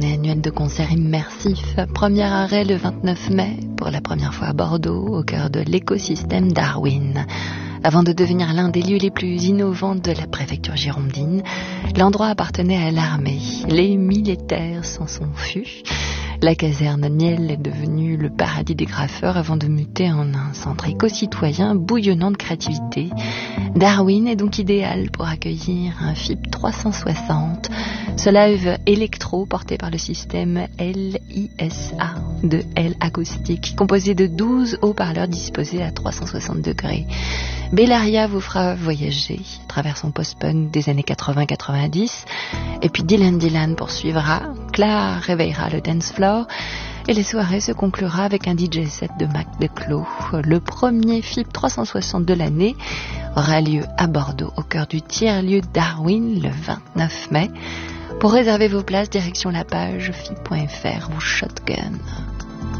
tournée annuelle de concerts immersifs. Premier arrêt le 29 mai, pour la première fois à Bordeaux, au cœur de l'écosystème Darwin. Avant de devenir l'un des lieux les plus innovants de la préfecture girondine, l'endroit appartenait à l'armée. Les militaires s'en sont fus. La caserne Niel est devenue le paradis des graffeurs avant de muter en un centre éco-citoyen bouillonnant de créativité. Darwin est donc idéal pour accueillir un FIP 360, ce live électro porté par le système LISA de L acoustique, composé de 12 haut-parleurs disposés à 360 degrés. Bellaria vous fera voyager à travers son post-punk des années 80-90, et puis Dylan poursuivra, Claire réveillera le dance floor, et les soirées se conclura avec un DJ set de Mac Declos. Le premier FIP 360 de l'année aura lieu à Bordeaux, au cœur du tiers-lieu Darwin, le 29 mai. Pour réserver vos places, direction la page FIP.fr ou Shotgun.